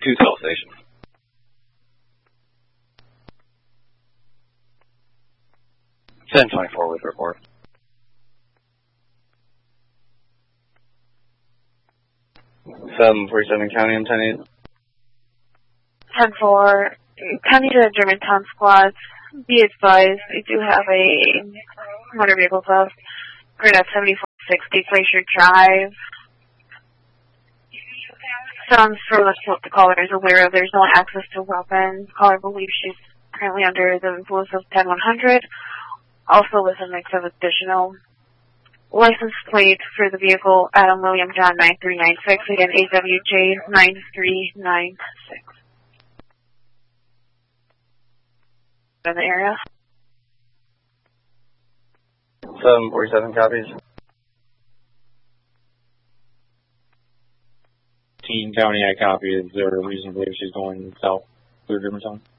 Cell Station. (1024) with report. 747 County and 10-8. 10-4, County to Germantown squads. Be advised, we do have a motor vehicle theft. Grid at 7460 Glacier Drive. Sounds from what the caller is aware of. There's no access to weapons. Caller believes she's currently under the influence of 10100. Also with a mix of additional license plate for the vehicle, Adam William John 9396, again AWJ 9396. In the area. 747 copies. Team County, I copy. Is there a reason to believe she's going south through Germantown?